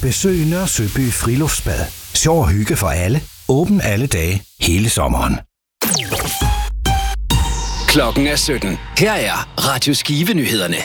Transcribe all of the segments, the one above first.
Besøg Nørre Søby Friluftsbad. Sjov og hygge for alle. Åben alle dage, hele sommeren. Klokken er 17. Her er Radio Skive-nyhederne.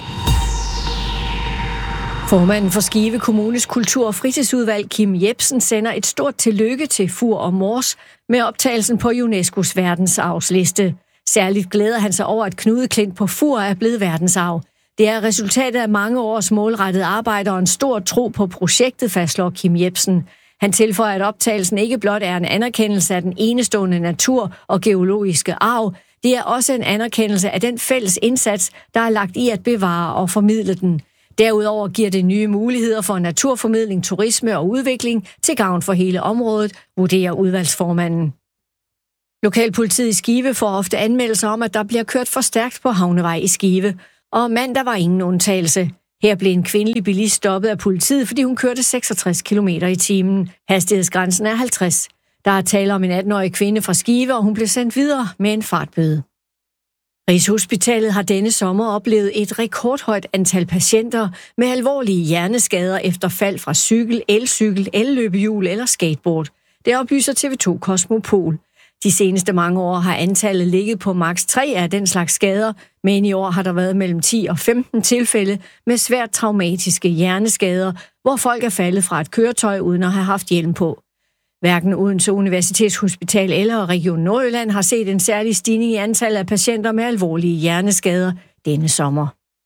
Formanden for Skive Kommunes kultur- og fritidsudvalg, Kim Jebsen, sender et stort tillykke til Fur og Mors med optagelsen på UNESCO's verdensarvsliste. Særligt glæder han sig over, at Knudeklint på Fur er blevet verdensarv. Det er resultatet af mange års målrettet arbejde og en stor tro på projektet, fastslår Kim Jebsen. Han tilføjer, at optagelsen ikke blot er en anerkendelse af den enestående natur og geologiske arv, det er også en anerkendelse af den fælles indsats, der er lagt i at bevare og formidle den. Derudover giver det nye muligheder for naturformidling, turisme og udvikling til gavn for hele området, vurderer udvalgsformanden. Lokalpolitiet i Skive får ofte anmeldelser om, at der bliver kørt for stærkt på Havnevej i Skive, og mandag var ingen undtagelse. Her blev en kvindelig bilist stoppet af politiet, fordi hun kørte 66 km i timen. Hastighedsgrænsen er 50. Der er tale om en 18-årig kvinde fra Skive, og hun blev sendt videre med en fartbøde. Rigshospitalet har denne sommer oplevet et rekordhøjt antal patienter med alvorlige hjerneskader efter fald fra cykel, elcykel, elløbehjul eller skateboard. Det oplyser TV2 Kosmopol. De seneste mange år har antallet ligget på maks 3 af den slags skader, men i år har der været mellem 10 og 15 tilfælde med svært traumatiske hjerneskader, hvor folk er faldet fra et køretøj uden at have haft hjelm på. Hverken Odense Universitetshospital eller Region Nordjylland har set en særlig stigning i antallet af patienter med alvorlige hjerneskader denne sommer.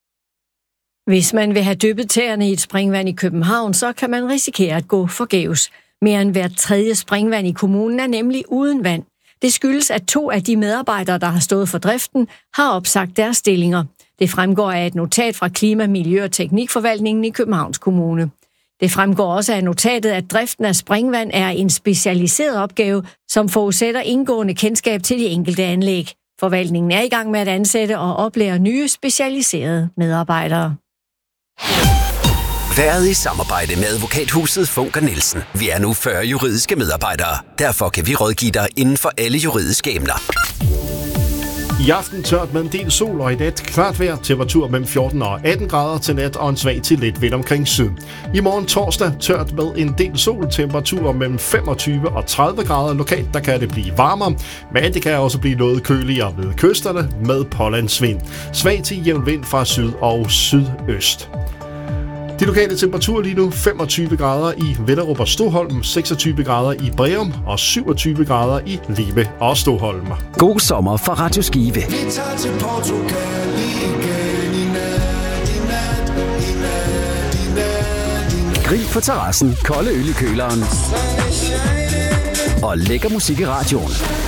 Hvis man vil have dyppet tæerne i et springvand i København, så kan man risikere at gå forgæves. Mere end hvert tredje springvand i kommunen er nemlig uden vand. Det skyldes, at 2 af de medarbejdere, der har stået for driften, har opsagt deres stillinger. Det fremgår af et notat fra Klima-, Miljø- og Teknikforvaltningen i Københavns Kommune. Det fremgår også af notatet, at driften af springvand er en specialiseret opgave, som forudsætter indgående kendskab til de enkelte anlæg. Forvaltningen er i gang med at ansætte og oplære nye specialiserede medarbejdere. Været i samarbejde med advokathuset Funker Nielsen. Vi er nu 40 juridiske medarbejdere. Derfor kan vi rådgive dig inden for alle juridiske emner. I aften tørt med en del sol og i nat klart vejr, temperatur mellem 14 og 18 grader til nat og en svag til lidt vind omkring syd. I morgen torsdag tørt med en del sol, temperatur mellem 25 og 30 grader. Lokalt der kan det blive varmere, men det kan også blive noget køligere ved kysterne med pålandsvind. Svag til jævn vind fra syd og sydøst. De lokale temperaturer lige nu 25 grader i Venderup og Stoholm, 26 grader i Breum og 27 grader i Libe og Stoholm. God sommer fra Radio Skive. Vi tager til Portugal igen i nat. Grill på terrassen, kolde øl i køleren og lækker musik i radioen.